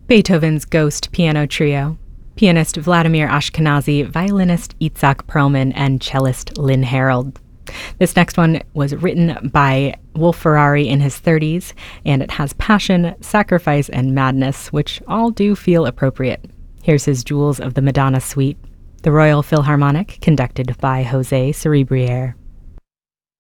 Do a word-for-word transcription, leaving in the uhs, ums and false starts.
Beethoven's Ghost Piano Trio, pianist Vladimir Ashkenazy, violinist Itzhak Perlman, and cellist Lynn Harold. This next one was written by Wolf Ferrari in his thirties, and it has passion, sacrifice, and madness, which all do feel appropriate. Here's his Jewels of the Madonna Suite, the Royal Philharmonic, conducted by Jose Cerebriere.